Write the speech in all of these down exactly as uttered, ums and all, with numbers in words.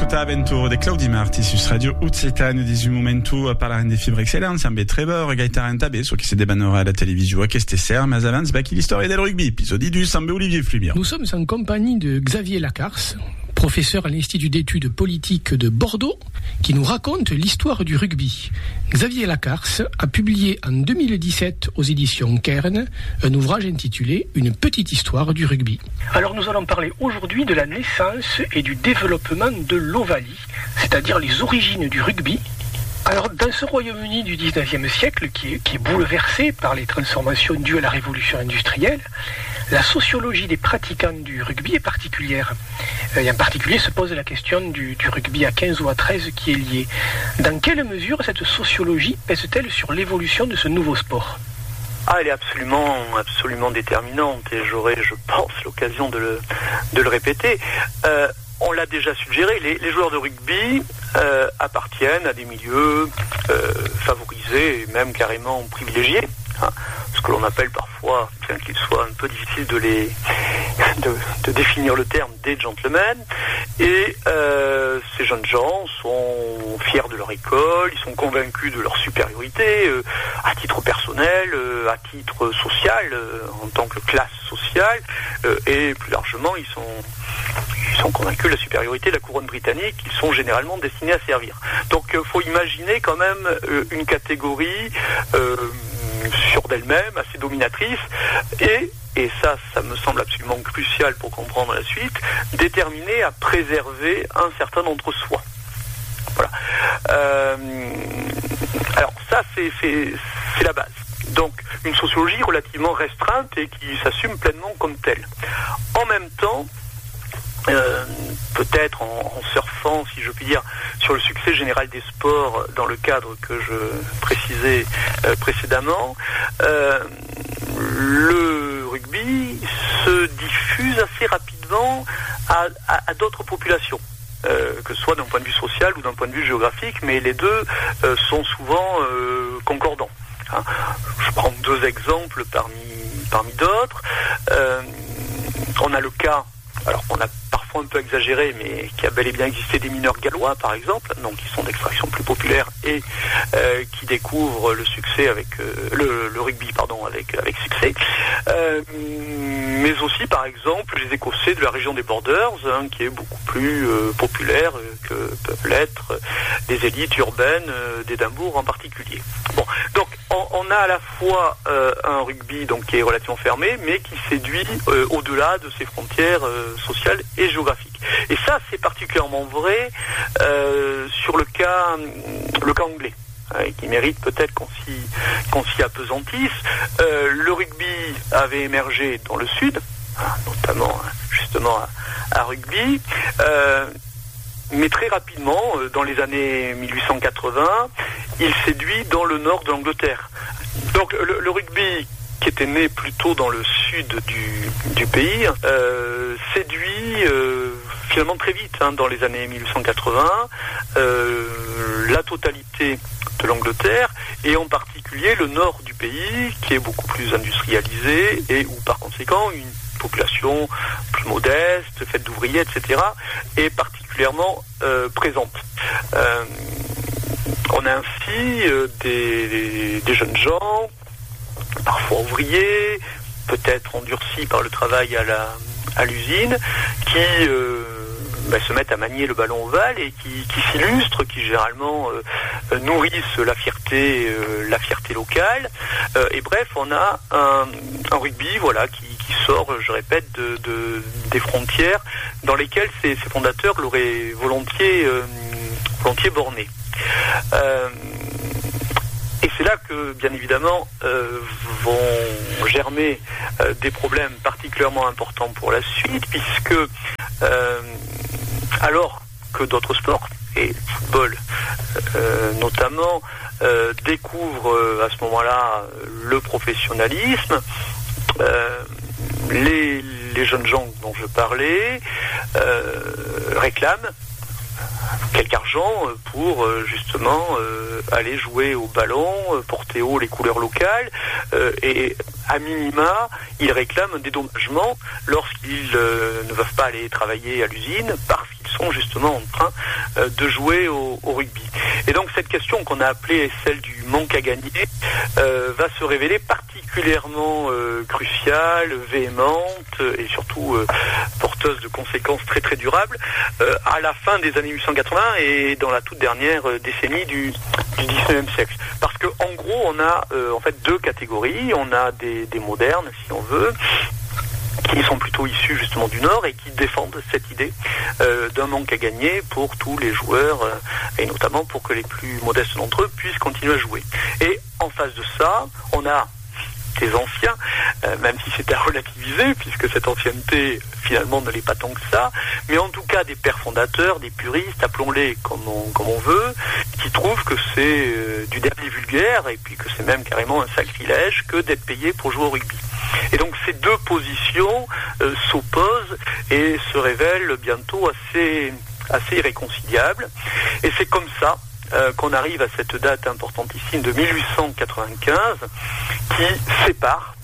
ascoltare avventure de Claudi Marti su Radio Uzzetano di un momento a parlare di fibre excellence amb Trevor Gaëtan Tabesso qui se débanera à la télévision à Kestesser mais avant c'est qui l'histoire del rugby épisode douze amb Olivier Flumier. Nous sommes en compagnie de Xavier Lacarce, professeur à l'Institut d'études politiques de Bordeaux, qui nous raconte l'histoire du rugby. Xavier Lacarce a publié en deux mille dix-sept aux éditions Cairn un ouvrage intitulé « Une petite histoire du rugby ». Alors nous allons parler aujourd'hui de la naissance et du développement de l'Ovalie, c'est-à-dire les origines du rugby. Alors, dans ce Royaume-Uni du dix-neuvième siècle, qui est, qui est bouleversé par les transformations dues à la révolution industrielle, la sociologie des pratiquants du rugby est particulière. Et en particulier se pose la question du, du rugby à quinze ou à treize qui est lié. Dans quelle mesure cette sociologie pèse-t-elle sur l'évolution de ce nouveau sport ? Ah, elle est absolument, absolument déterminante et j'aurai, je pense, l'occasion de le, de le répéter. Euh, On l'a déjà suggéré, les, les joueurs de rugby euh, appartiennent à des milieux euh, favorisés et même carrément privilégiés, hein, ce que l'on appelle parfois, bien qu'il soit un peu difficile de, les, de, de définir le terme, des gentlemen. Et euh, ces jeunes gens sont fiers de leur école, ils sont convaincus de leur supériorité euh, à titre personnel, euh, à titre social, euh, en tant que classe sociale, euh, et plus largement, ils sont... Ils sont convaincus de la supériorité de la couronne britannique, ils sont généralement destinés à servir. Donc il euh, faut imaginer quand même euh, une catégorie euh, sûre d'elle-même, assez dominatrice, et, et ça, ça me semble absolument crucial pour comprendre la suite, déterminée à préserver un certain d'entre soi. Voilà. Euh, alors ça, c'est, c'est, c'est la base. Donc une sociologie relativement restreinte et qui s'assume pleinement comme telle. En même temps, Euh, peut-être en, en surfant, si je puis dire, sur le succès général des sports dans le cadre que je précisais euh, précédemment, euh, le rugby se diffuse assez rapidement à, à, à d'autres populations. Euh, que ce soit d'un point de vue social ou d'un point de vue géographique, mais les deux euh, sont souvent euh, concordants. Hein. Je prends deux exemples parmi, parmi d'autres. Euh, on a le cas, alors on a parfois un peu exagéré, mais qui a bel et bien existé des mineurs gallois, par exemple, donc qui sont d'extraction plus populaire et euh, qui découvrent le succès avec euh, le, le rugby, pardon, avec avec succès. Euh, mais aussi, par exemple, les Écossais de la région des Borders, hein, qui est beaucoup plus euh, populaire que peuvent l'être des élites urbaines euh, d'Édimbourg en particulier. Bon, donc on, on a à la fois euh, un rugby donc qui est relativement fermé, mais qui séduit euh, au-delà de ses frontières euh, sociales et géographiques. Et ça, c'est particulièrement vrai euh, sur le cas, le cas anglais, hein, qui mérite peut-être qu'on s'y, qu'on s'y apesantisse. Euh, le rugby avait émergé dans le sud, hein, notamment justement à, à Rugby, euh, mais très rapidement, euh, dans les années mille huit cent quatre-vingts, il séduit dans le nord de l'Angleterre. Donc le, le rugby, qui était né plutôt dans le sud du, du pays, euh, séduit euh, finalement très vite, hein, dans les années mille huit cent quatre-vingts, euh, la totalité de l'Angleterre, et en particulier le nord du pays, qui est beaucoup plus industrialisé, et où par conséquent une population plus modeste, faite d'ouvriers, et cetera, est particulièrement euh, présente. Euh, on a ainsi euh, des, des jeunes gens, parfois ouvriers, peut-être endurcis par le travail à la à l'usine, qui euh, bah, se mettent à manier le ballon ovale et qui, qui s'illustrent, qui généralement euh, nourrissent la fierté euh, la fierté locale. Euh, et bref, on a un, un rugby, voilà, qui, qui sort, je répète, de, de des frontières dans lesquelles ces, ces fondateurs l'auraient volontiers euh, volontiers borné. Euh, Et c'est là que, bien évidemment, euh, vont germer euh, des problèmes particulièrement importants pour la suite, puisque, euh, alors que d'autres sports, et le football euh, notamment, euh, découvrent euh, à ce moment-là le professionnalisme, euh, les, les jeunes gens dont je parlais euh, réclament quelque argent pour justement euh, aller jouer au ballon, euh, porter haut les couleurs locales, euh, et à minima, ils réclament un dédommagement lorsqu'ils euh, ne peuvent pas aller travailler à l'usine parce qu'ils sont justement en train euh, de jouer au, au rugby. Et donc cette question qu'on a appelée celle du manque à gagner euh, va se révéler particulièrement euh, cruciale, véhémente et surtout euh, porteuse de conséquences très très durables euh, à la fin des années dix-huit cent quatre-vingts et dans la toute dernière euh, décennie du, du dix-neuvième siècle. Parce que en gros on a euh, en fait deux catégories, on a des, des modernes si on veut, qui sont plutôt issus justement du Nord et qui défendent cette idée euh, d'un manque à gagner pour tous les joueurs euh, et notamment pour que les plus modestes d'entre eux puissent continuer à jouer. Et en face de ça, on a des anciens, euh, même si c'est à relativiser, puisque cette ancienneté finalement ne l'est pas tant que ça, mais en tout cas des pères fondateurs, des puristes, appelons-les comme on, comme on veut, qui trouvent que c'est euh, du dernier vulgaire et puis que c'est même carrément un sacrilège que d'être payé pour jouer au rugby. Et donc ces deux positions euh, s'opposent et se révèlent bientôt assez, assez irréconciliables. Et c'est comme ça euh, qu'on arrive à cette date importantissime de mille huit cent quatre-vingt-quinze qui sépare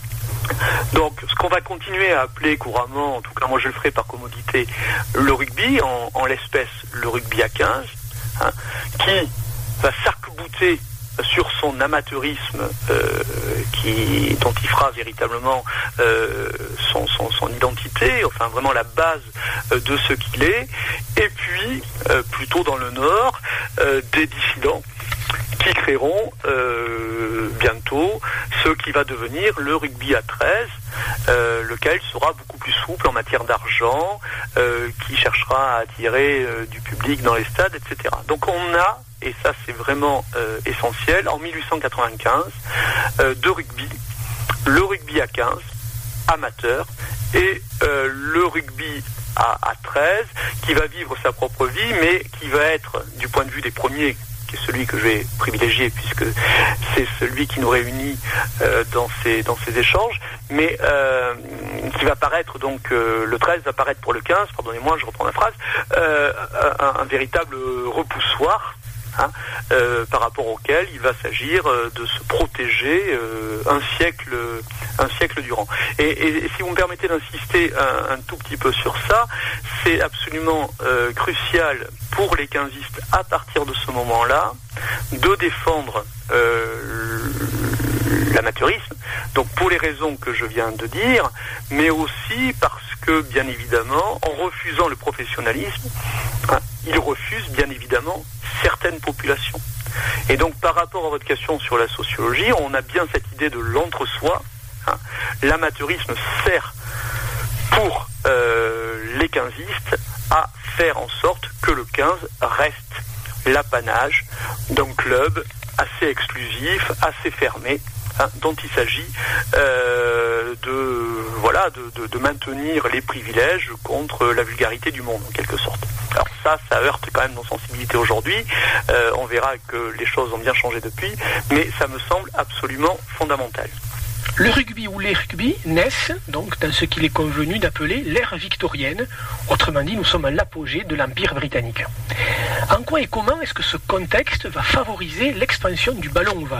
donc ce qu'on va continuer à appeler couramment, en tout cas moi je le ferai par commodité, le rugby, en, en l'espèce le rugby à quinze, hein, qui va s'arc-bouter sur son amateurisme euh, qui, dont il fera véritablement euh, son, son, son identité, enfin vraiment la base euh, de ce qu'il est, et puis euh, plutôt dans le Nord, euh, des dissidents qui créeront euh, bientôt ce qui va devenir le rugby à treize, euh, lequel sera beaucoup plus souple en matière d'argent, euh, qui cherchera à attirer euh, du public dans les stades, et cetera. Donc on a, et ça c'est vraiment euh, essentiel, en mille huit cent quatre-vingt-quinze, euh, deux rugby, le rugby à quinze, amateur, et euh, le rugby à, à treize, qui va vivre sa propre vie, mais qui va être, du point de vue des premiers, qui est celui que je vais privilégier puisque c'est celui qui nous réunit euh, dans ces dans ces échanges, mais euh, qui va paraître donc euh, le treize va paraître pour le quinze, pardonnez-moi, je reprends la phrase, euh, un, un véritable repoussoir. Hein, euh, par rapport auquel il va s'agir euh, de se protéger euh, un siècle un siècle durant. Et, et, et si vous me permettez d'insister un, un tout petit peu sur ça, c'est absolument euh, crucial pour les quinzistes à partir de ce moment-là de défendre euh, l'amateurisme, donc pour les raisons que je viens de dire, mais aussi parce que, bien évidemment, en refusant le professionnalisme, hein, ils refusent, bien évidemment, certaines populations. Et donc, par rapport à votre question sur la sociologie, on a bien cette idée de l'entre-soi. Hein. L'amateurisme sert pour euh, les quinzistes à faire en sorte que le quinze reste l'apanage d'un club assez exclusif, assez fermé, hein, dont il s'agit euh, de, voilà, de, de, de maintenir les privilèges contre la vulgarité du monde, en quelque sorte. Alors ça, ça heurte quand même nos sensibilités aujourd'hui. Euh, on verra que les choses ont bien changé depuis, mais ça me semble absolument fondamental. Le rugby ou les rugby naissent donc dans ce qu'il est convenu d'appeler l'ère victorienne. Autrement dit, nous sommes à l'apogée de l'Empire britannique. En quoi et comment est-ce que ce contexte va favoriser l'expansion du ballon ovale ?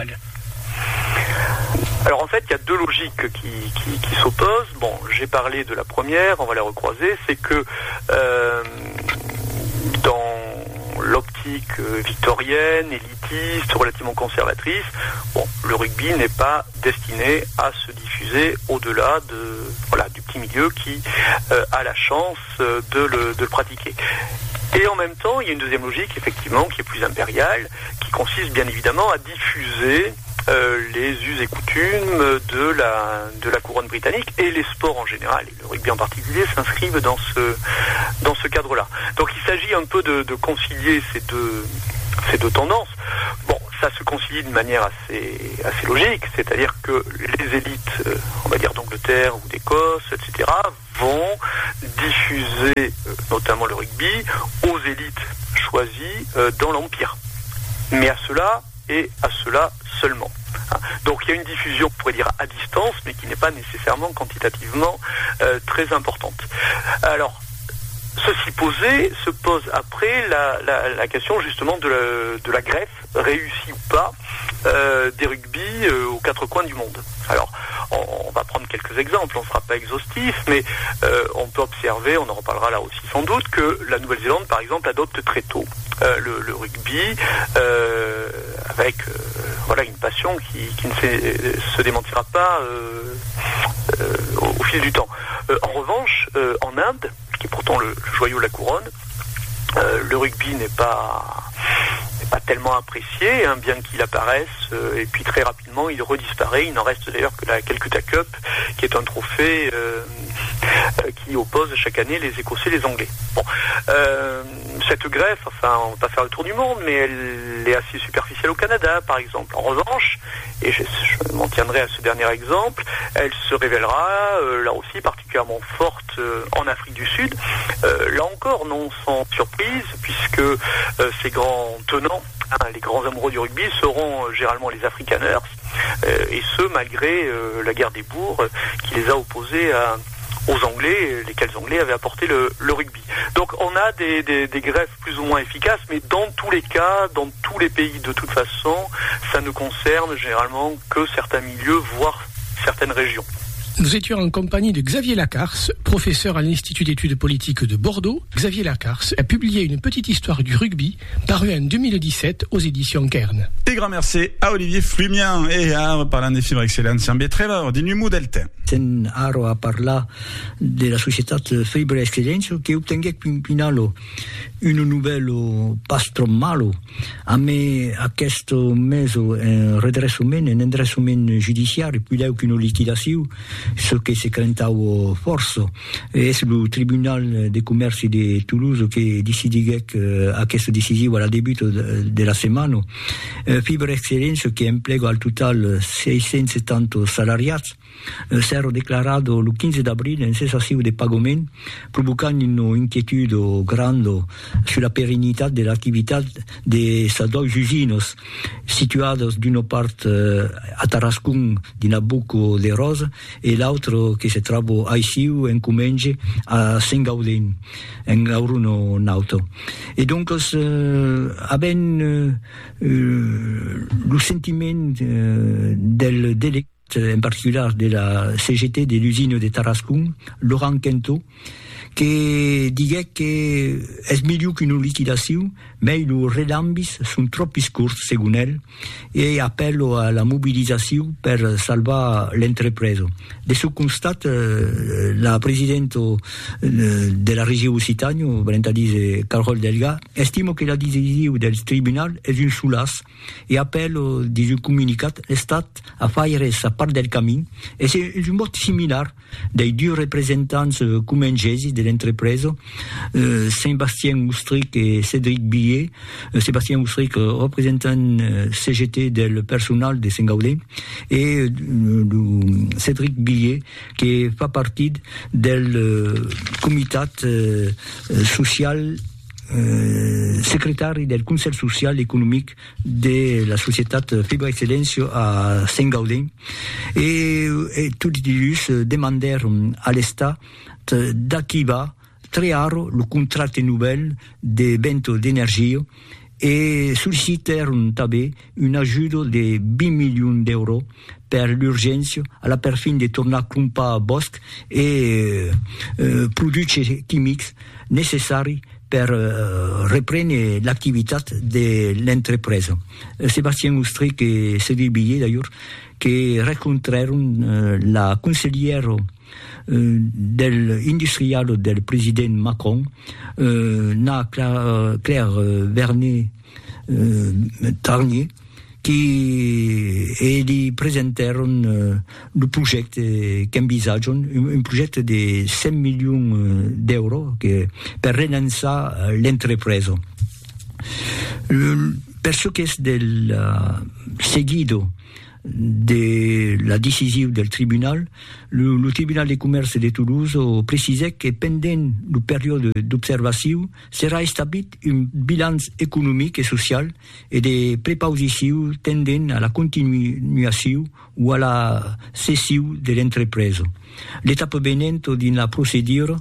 Alors en fait, il y a deux logiques qui, qui, qui s'opposent. Bon, j'ai parlé de la première, on va la recroiser, c'est que euh, dans l'optique victorienne, élitiste, relativement conservatrice, bon, le rugby n'est pas destiné à se diffuser au-delà de, voilà, du petit milieu qui euh, a la chance de le, de le pratiquer. Et en même temps, il y a une deuxième logique, effectivement, qui est plus impériale, qui consiste bien évidemment à diffuser euh, les us et coutumes de la, de la couronne britannique, et les sports en général, et le rugby en particulier, s'inscrivent dans ce, dans ce cadre-là. Donc il s'agit un peu de, de concilier ces deux, ces deux tendances. Bon, ça se concilie de manière assez, assez logique, c'est-à-dire que les élites, euh, on va dire d'Angleterre ou d'Écosse, et cetera, vont diffuser euh, notamment le rugby aux élites choisies euh, dans l'Empire. Mais à cela et à cela seulement. Hein. Donc il y a une diffusion, on pourrait dire, à distance, mais qui n'est pas nécessairement quantitativement euh, très importante. Alors, Ceci posé, se pose après la, la, la question justement de la, de la greffe, réussie ou pas, euh, des rugby euh, aux quatre coins du monde. Alors, on, on va prendre quelques exemples, on ne sera pas exhaustif, mais euh, on peut observer, on en reparlera là aussi sans doute, que la Nouvelle-Zélande, par exemple, adopte très tôt euh, le, le rugby, euh, avec euh, voilà une passion qui, qui ne se, se démentira pas euh, euh, au, au fil du temps. Euh, en revanche, euh, en Inde, qui est pourtant le, le joyau de la couronne, euh, le rugby n'est pas n'est pas tellement apprécié, hein, bien qu'il apparaisse, euh, et puis très rapidement il redisparaît. Il n'en reste d'ailleurs que la Calcutta Cup, qui est un trophée euh, euh, qui oppose chaque année les Écossais et les Anglais. Bon, euh, cette greffe, enfin, on va pas faire le tour du monde, mais elle est assez superficielle au Canada, par exemple. En revanche, et je, je m'en tiendrai à ce dernier exemple, elle se révélera euh, là aussi particulièrement forte euh, en Afrique du Sud. Euh, là encore, non sans surprise, puisque euh, ces grands tenants, hein, les grands amoureux du rugby, seront euh, généralement les Afrikaners, euh, et ce malgré euh, la guerre des bourgs euh, qui les a opposés à aux Anglais, lesquels Anglais avaient apporté le, le rugby. Donc on a des, des, des greffes plus ou moins efficaces, mais dans tous les cas, dans tous les pays de toute façon, ça ne concerne généralement que certains milieux, voire certaines régions. Nous étions en compagnie de Xavier Lacarce, professeur à l'Institut d'études politiques de Bordeaux. Xavier Lacarce a publié une petite histoire du rugby, parue en deux mille dix-sept aux éditions Kern. Et grand merci à Olivier Flumien et à parlant des fibres excellentes, Siambé Trevor, di Numu Delta. Sen aro a parlar della società Fibre Excellence che ottengué pinalo un nouvelle pastro malo a me a questo mese un redressement un redressement judiciaire puis là aucune liquidation ce che si crentavo forse e le tribunal de commerce de Toulouse che decide che a questa decisione al debutto della settimana Fibre Excellence che impiega al total seicentosettanta salariati s'ero declarato il quindici d'aprile in cessazione di pagamento, provocando un'inquietude grande sulla perenità dell'attività dei due usinos situati da una parte a Tarascon di Nabucco de Rosa e l'altro che si trova a Isiu in Comenge a Saint-Gaudin in Auruno Nauto. E dunque uh, abbiamo uh, il sentimento uh, del delegato en particulier de la C G T de l'usine de Tarascon, Laurent Quinto, che dice che è meglio che una liquidazione, ma i relambis sono troppo corti, secondo lui, e appello alla mobilizzazione per salvare l'entreprise. De ce constat, la presidente della regione Occitania, Brenta dice Carole Delga, estimo che la decisione del tribunale è un soulasse e appello di un comunicato l'Estat a fare sa parte del cammino e c'est un mot similar dei due rappresentanti comengesi dell'entreprise, euh, Sébastien Oustric et Cédric Billet. Euh, Sébastien Oustric euh, représentant euh, C G T del personnel de Saint-Gaudin et euh, Cédric Billet qui fait partie del euh, comité euh, social Euh, secrétaire del Conseil social et économique de la société Fibre Excellence à Saint-Gaudin et, et tous ils demandèrent à l'État d'activer très raro le contrat nouvel de vente d'énergie et sollicitèrent també un ajuda de vingt millions d'euros per l'urgència a la per fin de tornar a clompar bosc e eh, produits químics necessaris per uh, reprendre l'activitat de l'entreprise. Sébastien Oustric et Cédric Billet, d'ailleurs, qui rencontrèrent uh, la conseillère uh, del industrial del président Macron, uh, na Claire, Claire uh, Vernet uh, Tarnier, qui e li presentarono uh, il progetto che envisaggiano, un, un progetto di sei milioni di euro che, per rilanciare l'entreprise. Uh, per ciò che è del uh, seguito de la décision del tribunal, le, le tribunal de commerce de Toulouse a précisé que pendant la période d'observation sera établi une balance économique et sociale et des prépositions tendant à la continuation ou à la cession de l'entreprise. L'étape venante dans la procédure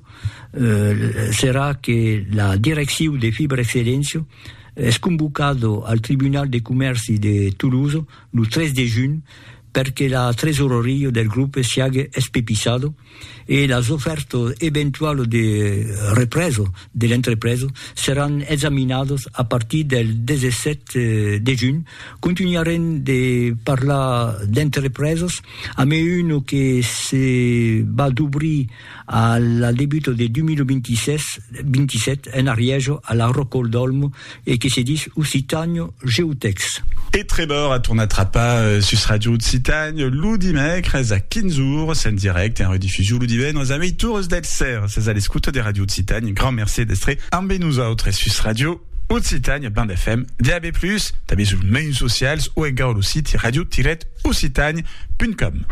euh, sera que la direction de Fibre Excellence est convocado al Tribunal de Commerce de Toulouse le treize de juin perché la tresoreria del gruppo sia espepisado e las ofertas eventuali di ripreso dell'entreprise saranno esaminate a partir del diciassette de juin. Continueremo di parlare d'entreprises, a me uno che si va d'ouvrir al début de duemilaventisette en Ariège à la Rocol d'Olmo et qui se dit Occitanie Geotex. Et Trébor a tourné attrapa euh, sus Radio Occitanie, l'Udimec, reza quinze jours, scène direct et en rediffusion l'Udiven, aux amis tours d'Elser, c'est à l'écoute des Radio Occitanie, grand merci d'estre, en nous autres, sus Radio Occitanie, bande F M, D A B plus, t'avais sur le mail social, ou encore le site radio-occitanie point com.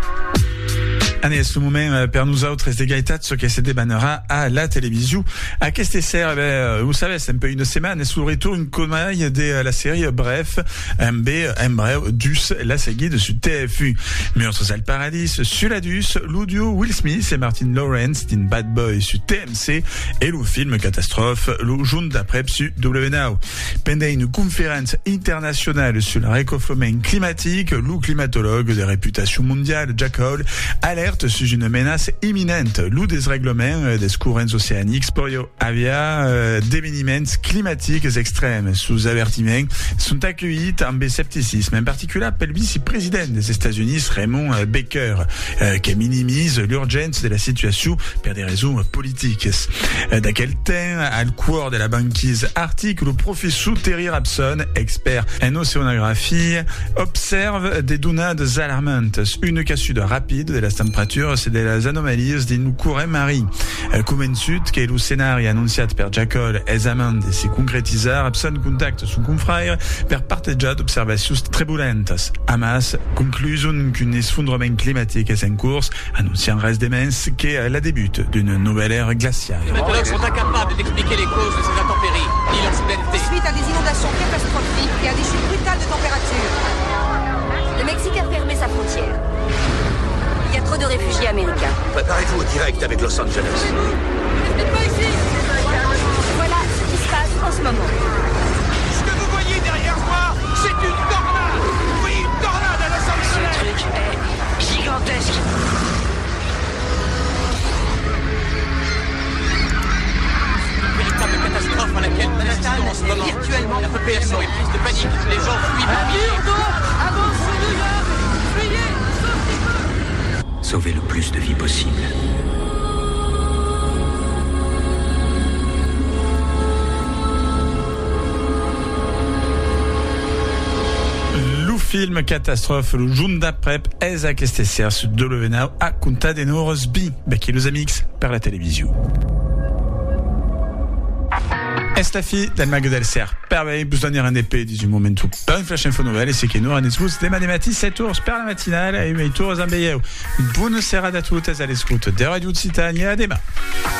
Année, ce moment, per nous autres, des gaitats, ce qui se débannera à la télévision. À qu'est-ce que c'est, ben, vous savez, c'est un peu une semaine, et sous le retour, une comaille de la série, bref, M B, M bref, Dus, la série de sur T F U. Meurtres sur le paradis, sur la Dus, l'audio, Will Smith et Martin Lawrence, d'une Bad Boy sur T M C, et le film catastrophe, le jour d'après sur W Now. Pendant une conférence internationale sur le réchauffement climatique, le climatologue de réputation mondiale, Jack Hall, alerte sur une menace imminente, l'ou des règlements des courants océaniques, sporio avia euh, d'événements climatiques extrêmes. Sous avertiment sont accueillis en scepticisme, en particulier pel vice-président des États-Unis, Raymond Baker, euh, qui minimise l'urgence de la situation pour des raisons politiques. Euh, Dans quel temps, à le cours de la banquise arctique, le professeur Terry Rapson, expert en océanographie, observe des données alarmantes. Une cassure rapide de la température, c'est des anomalies d'une courant marie. Comme sud, che lo scenario annunciato per Jacol esamende si concretizar, Rapson contact son confrère per parteggiare d'observacions trebulentas. Hamas conclusion qu'un effondrement climatique est en course, annonçant res demens qu'est la débute d'une nouvelle ère glaciale. Les météorologues sont incapables d'expliquer les causes de ces intempéries, ni leur splendidité. Suite à des inondations catastrophiques et à des chutes brutales de température. Le Mexique a fermé sa frontière. Il y a trop de réfugiés américains. Préparez-vous au direct avec Los Angeles. Pas ici. Voilà ce qui se passe en ce moment. Ce que vous voyez derrière moi, c'est une tornade. Oui, une tornade à Los Angeles. Ce truc est gigantesque. Une véritable catastrophe à laquelle nous assistons en ce moment. Virtuellement, la population est prise de panique. Les gens fuient par milliers. Avance sur New York. Fuyez. Sauver le plus de vies possible. Le film catastrophe, le jour d'après, est à Kestesser sur W Now à Conta de Norosby, qui les amix par la télévision. Est la fille del mago del ser. Pervei, bisogna un épée, dis du momentum. Pas une flash info nouvelle, et c'est que nous, on est tous des mathématiques, sept heures per la matinale, et huit heures en Buonasera a tutti, à l'écoute de Radio Occitanie, à demain.